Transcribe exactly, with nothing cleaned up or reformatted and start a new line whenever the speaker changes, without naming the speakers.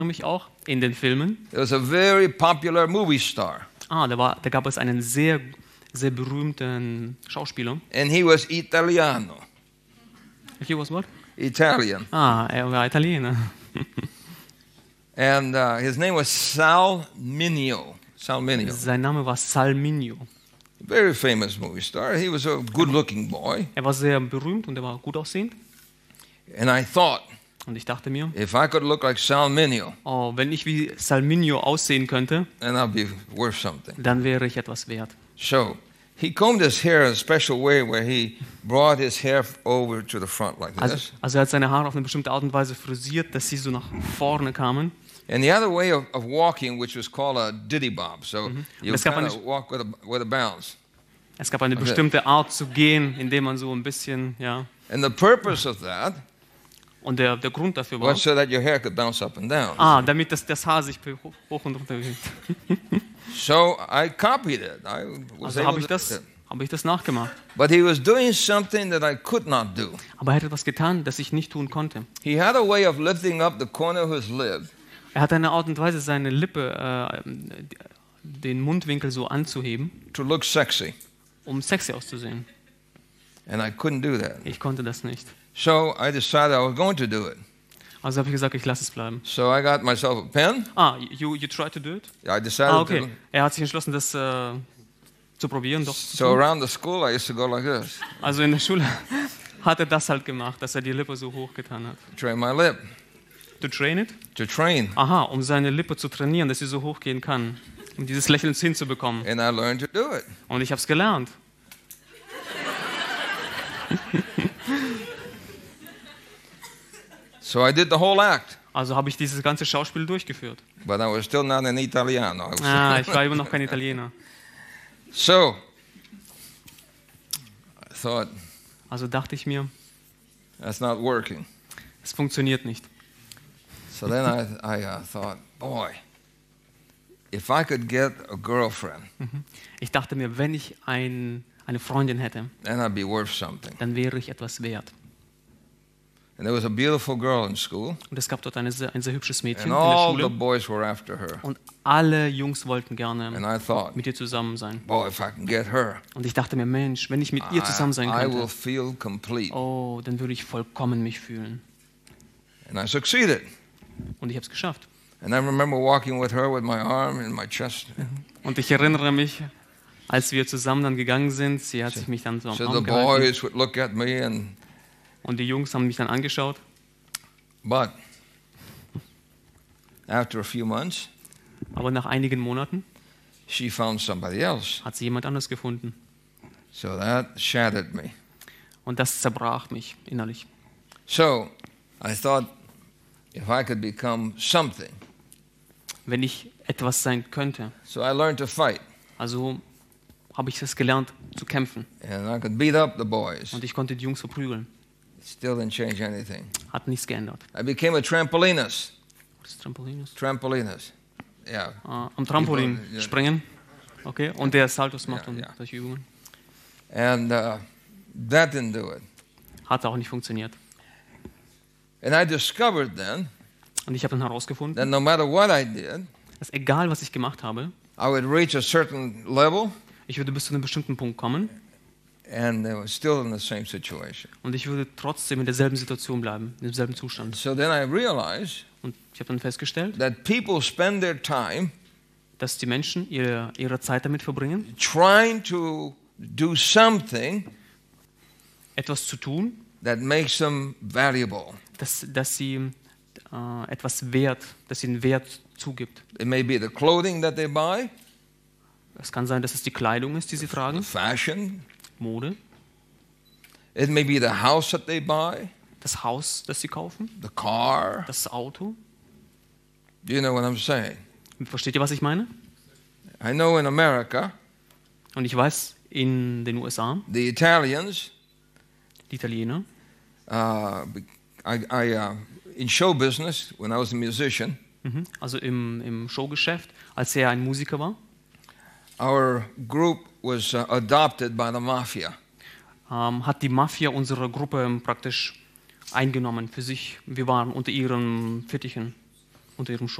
mich auch in den Filmen.
There was a very popular movie star,
Ah, da, war, da gab es einen sehr, sehr berühmten Schauspieler.
and he was Italiano,
He was what?
Italian.
Ah, er war Italiener.
And uh, his name was Sal Mineo. Sal Mineo.
Sein Name war Salminio.
Very famous movie star. He was a good-looking boy.
Er war sehr berühmt und er war gut aussehend.
And I thought,
Und ich dachte mir,
if I could look like Sal Mineo,
oh, wenn ich wie Salminio aussehen könnte,
then I'll be worth something.
dann wäre ich etwas wert.
So he combed his hair in a special way where he brought his hair over to the front like
Also,
this.
also er hat seine Haare auf eine bestimmte Art und Weise frisiert, dass sie so nach vorne kamen.
And the other way of, of walking, which was called a diddy bob. So you
Es gab
kind
eine-
of walk with a, with a bounce.
Es gab eine bestimmte Art zu gehen, indem man so ein bisschen, ja.
And the purpose of that
Und der, der Grund dafür war,
was so that your hair could bounce up and down.
ah, damit das, das Haar sich hoch, hoch und runter bewegt.
So I copied it. I was
Also
able
habe ich
to do
das,
it.
habe ich das nachgemacht.
But he was doing something that I could not do.
Aber er hat etwas getan, das ich nicht tun konnte.
He had a way of lifting up the corner of his lip
Er hat eine Art und Weise, seine Lippe, äh, den Mundwinkel so anzuheben,
to look sexy.
um sexy auszusehen.
And I couldn't do that.
Ich konnte das nicht.
So I decided I was going to do it.
Also habe ich gesagt, ich lasse es bleiben.
So I got myself a pen.
Ah, you, you tried to do it?
I decided
Ah, okay.
to.
Er hat sich entschlossen, das äh, zu probieren, doch zu
So
tun.
around the school, I used to go like this,
Also in der Schule hat er das halt gemacht, dass er die Lippe so hochgetan hat.
train my lip,
To train it?
to train.
Aha, um seine Lippe zu trainieren, dass sie so hochgehen kann. Um dieses Lächeln hinzubekommen.
And I learned to do it.
Und ich habe es gelernt.
So I did the whole act,
Also habe ich dieses ganze Schauspiel durchgeführt.
but I was still not an Italiano. I was-
Ah, ich war immer noch kein Italiener.
So I thought,
Also dachte ich mir,
that's not working.
es funktioniert nicht.
So then I, I uh, thought, boy, if I could get a girlfriend,
Ich dachte mir, wenn ich ein, eine Freundin hätte,
then I'd be worth something.
dann wäre ich etwas wert.
And there was a beautiful girl in school,
Und es gab dort eine sehr, ein sehr hübsches Mädchen
and
in der
all the
Schule.
boys were after her.
Und alle Jungs wollten gerne
And I thought,
mit ihr zusammen sein.
boy, if I can get her,
Und ich dachte mir, Mensch, wenn ich mit
I,
ihr zusammen sein
I will
könnte,
feel complete.
oh, dann würde ich vollkommen mich fühlen.
And I succeeded.
Und ich habe es geschafft.
And I remember walking with her with my arm in my chest.
Und ich erinnere mich, als wir zusammen dann gegangen sind, sie hat sich mich dann so am
So the
Arm gehalten.
boys would look at me, and
Und die Jungs haben mich dann angeschaut.
but after a few months,
Aber nach einigen Monaten
she found somebody else.
hat sie jemand anderes gefunden.
So that shattered me.
Und das zerbrach mich innerlich.
So I thought, if I could become something.
Wenn ich etwas sein könnte,
So I learned to fight,
also habe ich es gelernt zu kämpfen.
and I could beat up the boys.
Und ich konnte die Jungs verprügeln.
It still didn't change anything.
Hat nichts geändert.
I became a trampolinist.
Was ist Trampolin? ist?
Trampolinist. Yeah.
Ah, am Trampolin
Ja.
springen. Okay. Und der Saltos macht
Ja,
und
ja.
solche Übungen.
And uh, that didn't do it.
Hat auch nicht funktioniert.
And I discovered then
Und ich habe dann herausgefunden,
that no matter what I did,
dass egal was ich gemacht habe,
I would reach a certain level
ich würde bis zu einem bestimmten Punkt kommen
and I was still in the same situation.
und ich würde trotzdem in derselben Situation bleiben, in demselben Zustand.
So then I realized
Und ich habe dann festgestellt,
that people spend their time
dass die Menschen ihre, ihre Zeit damit verbringen,
trying to do something
etwas zu tun,
that makes them valuable.
dass, dass sie äh, etwas wert, dass ihnen Wert zugibt.
It may be the clothing that they buy,
Es kann sein, dass es die Kleidung ist, die sie
the
tragen,
fashion.
Mode,
It may be the house that they buy,
das Haus, das sie kaufen,
the car.
das Auto.
Do you know what I'm saying?
Versteht ihr, was ich meine?
I know in America,
Und ich weiß, in den U S A,
the Italians,
die Italiener,
uh, I, I, uh, in show business, when I was a musician,
mhm, also im, im Showgeschäft, als er ein Musiker war,
our group was uh, adopted by the mafia.
ähm, hat die Mafia unsere Gruppe praktisch eingenommen für sich. Wir waren unter ihren Fittichen, unter ihrem